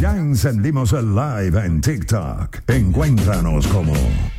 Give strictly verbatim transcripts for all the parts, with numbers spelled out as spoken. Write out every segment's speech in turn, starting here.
Ya encendimos el live en TikTok. Encuéntranos como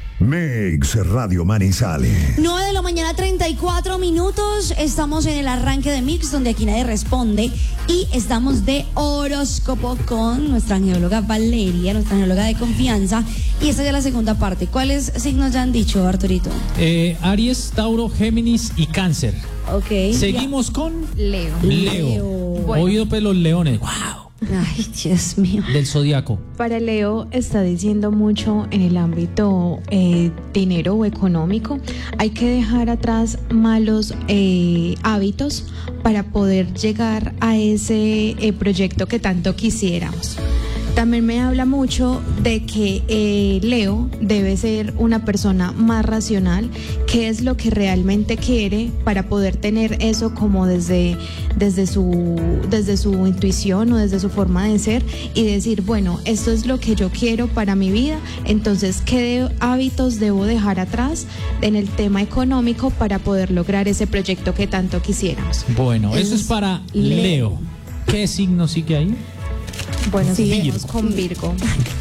Mix Radio Manizales. nueve de la mañana, treinta y cuatro minutos. Estamos en el arranque de Mix, donde aquí nadie responde. Y estamos de horóscopo con nuestra angeóloga Valeria, nuestra angeóloga de confianza. Y esta ya es la segunda parte. ¿Cuáles signos ya han dicho, Arturito? Eh, Aries, Tauro, Géminis y Cáncer. Ok. Seguimos ya. con Leo. Leo. Leo. Bueno. Oído pues los leones. ¡Wow! Ay, Dios mío. Del zodiaco. Para Leo está diciendo mucho en el ámbito eh, dinero o económico. Hay que dejar atrás malos eh, hábitos para poder llegar a ese eh, proyecto que tanto quisiéramos. También me habla mucho de que eh, Leo debe ser una persona más racional, qué es lo que realmente quiere para poder tener eso como desde, desde, su, desde su intuición o desde su forma de ser y decir, bueno, esto es lo que yo quiero para mi vida, entonces qué de, hábitos debo dejar atrás en el tema económico para poder lograr ese proyecto que tanto quisiéramos. Bueno, eso Es es para Leo. Leo. ¿Qué signo sigue ahí? Bueno, Sí, seguimos Virgo. con Virgo.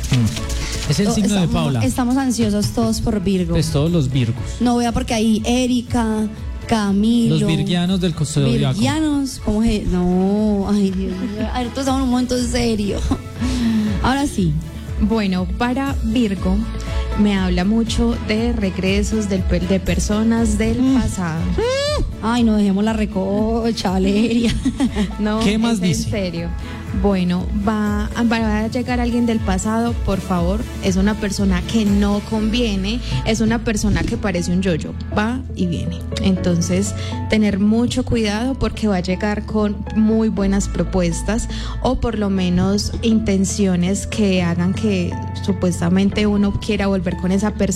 Es el Oh, signo de estamos, Paula. Estamos ansiosos todos por Virgo. Es todos los Virgos. No vea porque ahí Erika, Camilo. Los virgianos del zodiaco. Virgianos, ¿cómo que? No, ay Dios mío. A ver, todos estamos en un momento serio. Ahora sí. Bueno, para Virgo me habla mucho de regresos del, pe- de personas del pasado. Ay, no dejemos la recocha, Valeria. No, ¿Qué más es dice? en serio. Bueno, va, va a llegar alguien del pasado, por favor. Es una persona que no conviene, es una persona que parece un yoyo, va y viene. Entonces, tener mucho cuidado porque va a llegar con muy buenas propuestas o por lo menos intenciones que hagan que supuestamente uno quiera volver con esa persona.